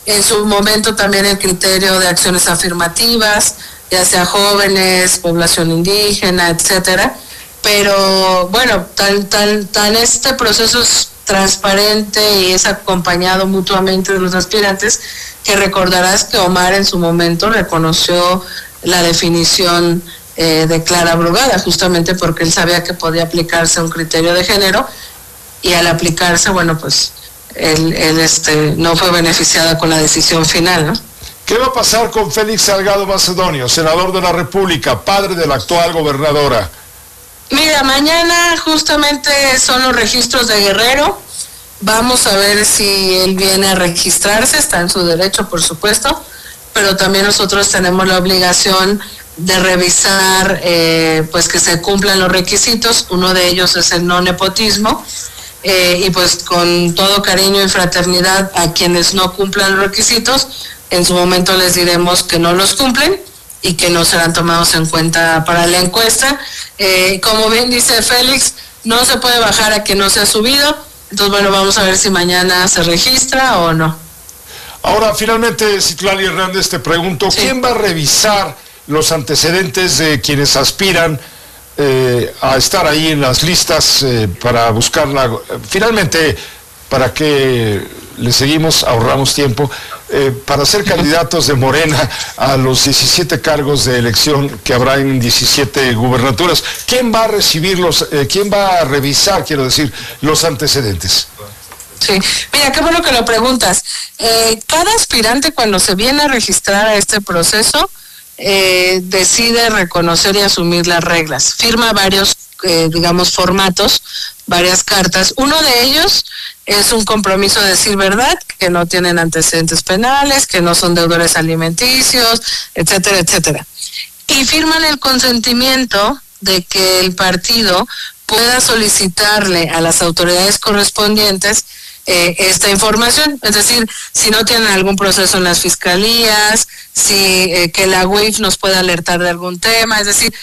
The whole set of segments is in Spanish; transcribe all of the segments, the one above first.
en su momento también el criterio de acciones afirmativas, ya sea jóvenes, población indígena, etcétera. Pero bueno, tan este proceso es transparente y es acompañado mutuamente de los aspirantes, que recordarás que Omar en su momento reconoció la definición de Clara Brugada, justamente porque él sabía que podía aplicarse un criterio de género, y al aplicarse, bueno, pues él no fue beneficiado con la decisión final, ¿no? ¿Qué va a pasar con Félix Salgado Macedonio, senador de la República, padre de la actual gobernadora? Mira, mañana justamente son los registros de Guerrero. Vamos a ver si él viene a registrarse, está en su derecho, por supuesto, pero también nosotros tenemos la obligación de revisar pues que se cumplan los requisitos. Uno de ellos es el no nepotismo, y pues con todo cariño y fraternidad a quienes no cumplan los requisitos, en su momento les diremos que no los cumplen y que no serán tomados en cuenta para la encuesta. Como bien dice Félix, no se puede bajar a quien no se ha subido. Entonces, bueno, vamos a ver si mañana se registra o no. Ahora, finalmente, Citlali Hernández, te pregunto, sí, ¿quién va a revisar los antecedentes de quienes aspiran a estar ahí en las listas para buscarla? Finalmente, para que le seguimos, ahorramos tiempo, para ser candidatos de Morena a los 17 cargos de elección que habrá en 17 gubernaturas. ¿Quién va a recibirlos, quién va a revisar, quiero decir, los antecedentes? Sí, mira, qué bueno que lo preguntas. Cada aspirante, cuando se viene a registrar a este proceso, decide reconocer y asumir las reglas. Firma varios, formatos, varias cartas. Uno de ellos es un compromiso de decir verdad, que no tienen antecedentes penales, que no son deudores alimenticios, etcétera, etcétera. Y firman el consentimiento de que el partido pueda solicitarle a las autoridades correspondientes esta información, es decir, si no tienen algún proceso en las fiscalías, si que la UIF nos pueda alertar de algún tema, es decir,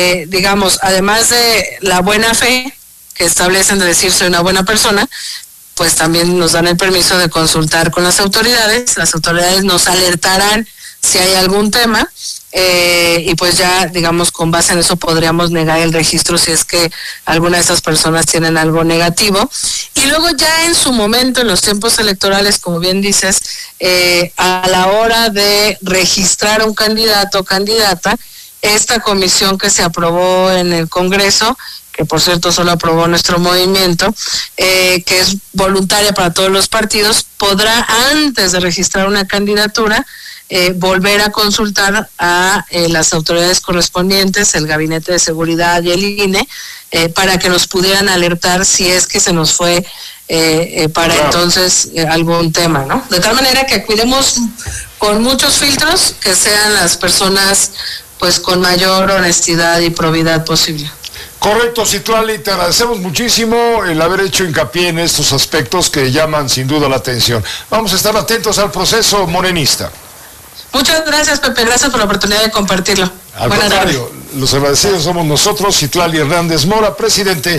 además de la buena fe que establecen de decir soy una buena persona, pues también nos dan el permiso de consultar con las autoridades nos alertarán si hay algún tema, y pues ya, con base en eso podríamos negar el registro si es que alguna de esas personas tienen algo negativo. Y luego ya en su momento, en los tiempos electorales, como bien dices, a la hora de registrar un candidato o candidata, esta comisión que se aprobó en el Congreso, que por cierto solo aprobó nuestro movimiento, que es voluntaria para todos los partidos, podrá, antes de registrar una candidatura, volver a consultar a las autoridades correspondientes, el Gabinete de Seguridad y el INE, para que nos pudieran alertar si es que se nos fue para entonces algún tema, ¿no? De tal manera que cuidemos con muchos filtros, que sean las personas pues con mayor honestidad y probidad posible. Correcto, Citlali, te agradecemos muchísimo el haber hecho hincapié en estos aspectos que llaman sin duda la atención. Vamos a estar atentos al proceso morenista. Muchas gracias, Pepe, gracias por la oportunidad de compartirlo. Al contrario, los agradecidos somos nosotros. Citlali Hernández Mora, presidenta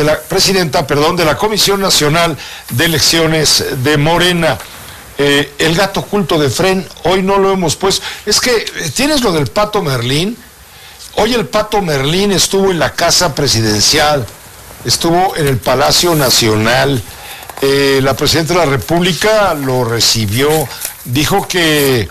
de la Comisión Nacional de Elecciones de Morena. El gato oculto de Fren, hoy no lo hemos puesto. Es que tienes lo del Pato Merlín. Hoy el Pato Merlín estuvo en la Casa Presidencial, estuvo en el Palacio Nacional. La Presidenta de la República lo recibió, dijo que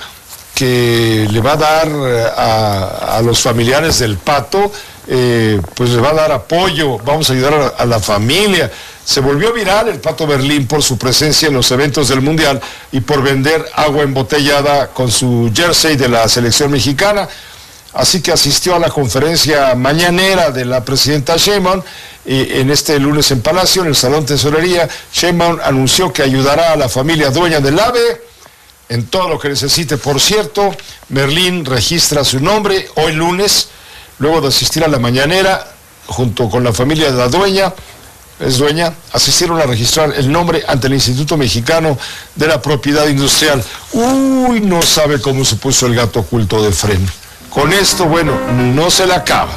le va a dar a los familiares del Pato, pues le va a dar apoyo, vamos a ayudar a la familia. Se volvió viral el Pato Merlín por su presencia en los eventos del Mundial y por vender agua embotellada con su jersey de la selección mexicana. Así que asistió a la conferencia mañanera de la presidenta Sheinbaum en este lunes en Palacio, en el Salón Tesorería. Sheinbaum anunció que ayudará a la familia dueña del AVE en todo lo que necesite. Por cierto, Merlín registra su nombre hoy lunes, luego de asistir a la mañanera, junto con la familia de la dueña, asistieron a registrar el nombre ante el Instituto Mexicano de la Propiedad Industrial. Uy, no sabe cómo se puso el gato oculto de Fren. Con esto, bueno, no se le acaba.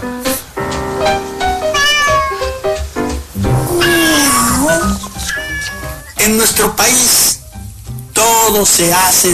En nuestro país todo se hace